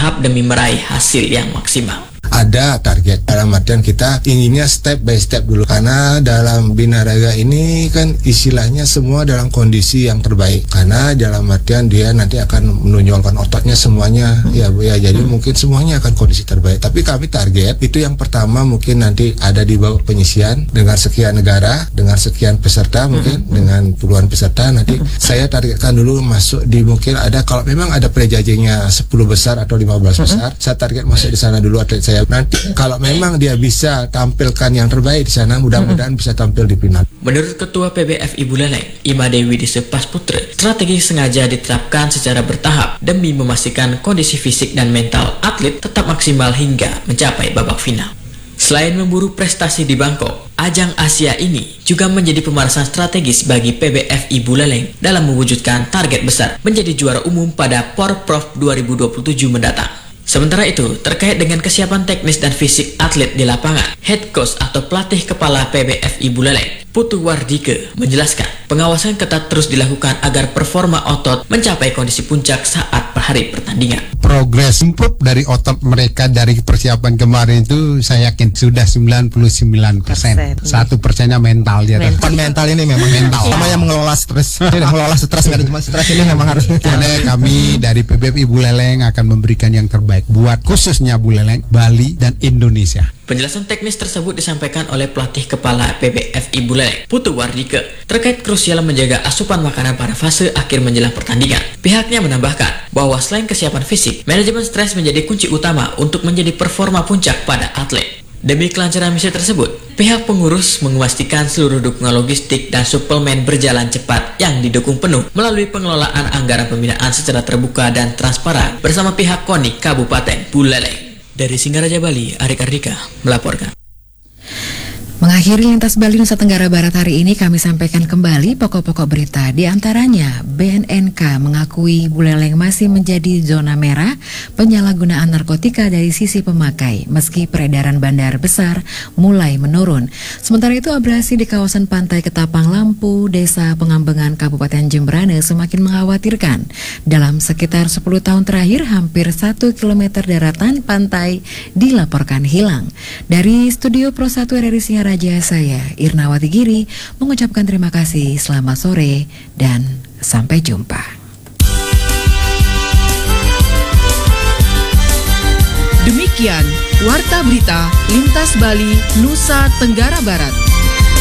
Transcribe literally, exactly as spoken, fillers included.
bertahap demi meraih hasil yang maksimal. Ada target, dalam artian kita inginnya step by step dulu, karena dalam binaraga ini kan istilahnya semua dalam kondisi yang terbaik, karena dalam artian dia nanti akan menonjolkan ototnya semuanya ya Bu ya, jadi mungkin semuanya akan kondisi terbaik. Tapi kami target itu yang pertama mungkin nanti ada di bawah penyisian dengan sekian negara, dengan sekian peserta, mungkin dengan puluhan peserta. Nanti saya targetkan dulu masuk di, mungkin ada, kalau memang ada prejajingnya sepuluh besar atau lima belas besar, saya target masuk di sana dulu atlet saya. Nanti kalau memang dia bisa tampilkan yang terbaik di sana, mudah-mudahan bisa tampil di final. Menurut Ketua P B F I Buleleng, Ima Dewi Disepas-Putra, strategi sengaja ditetapkan secara bertahap demi memastikan kondisi fisik dan mental atlet tetap maksimal hingga mencapai babak final. Selain memburu prestasi di Bangkok, ajang Asia ini juga menjadi pemanasan strategis bagi P B F I Buleleng dalam mewujudkan target besar menjadi juara umum pada Porprov dua ribu dua puluh tujuh mendatang. Sementara itu, terkait dengan kesiapan teknis dan fisik atlet di lapangan, head coach atau pelatih kepala P B F I Buleleng, Putu Wardike, menjelaskan pengawasan ketat terus dilakukan agar performa otot mencapai kondisi puncak saat per hari pertandingan. Progres improve dari otot mereka dari persiapan kemarin itu saya yakin sudah sembilan puluh sembilan persen. Satu persennya mental dia. Mental. mental ini memang mental. Sama yang mengelola stres. Ini mengelola stres, nggak cuma stres, ini memang harus. Jadi kami dari P B F I Buleleng akan memberikan yang terbaik buat khususnya Buleleng, Bali dan Indonesia. Penjelasan teknis tersebut disampaikan oleh pelatih kepala P B F I Buleleng, Putu Wardike, terkait krusial menjaga asupan makanan pada fase akhir menjelang pertandingan. Pihaknya menambahkan bahwa selain kesiapan fisik, manajemen stres menjadi kunci utama untuk menjadi performa puncak pada atlet. Demi kelancaran misi tersebut, pihak pengurus memastikan seluruh dukungan logistik dan suplemen berjalan cepat yang didukung penuh melalui pengelolaan anggaran pembinaan secara terbuka dan transparan bersama pihak KONI Kabupaten Buleleng. Dari Singaraja, Bali, Arik Ardika melaporkan. Mengakhiri Lintas Bali Nusa Tenggara Barat hari ini, kami sampaikan kembali pokok-pokok berita. Di antaranya, B N N K mengakui Buleleng masih menjadi zona merah penyalahgunaan narkotika dari sisi pemakai, meski peredaran bandar besar mulai menurun. Sementara itu, abrasi di kawasan pantai Ketapang Lampu, Desa Pengambengan, Kabupaten Jemberane semakin mengkhawatirkan. Dalam sekitar sepuluh tahun terakhir, hampir satu kilometer daratan pantai dilaporkan hilang. Dari Studio Pro satu R R I Singaraja, saya Irnawati Giri mengucapkan terima kasih, selamat sore dan sampai jumpa. Demikian Warta Berita Lintas Bali Nusa Tenggara Barat.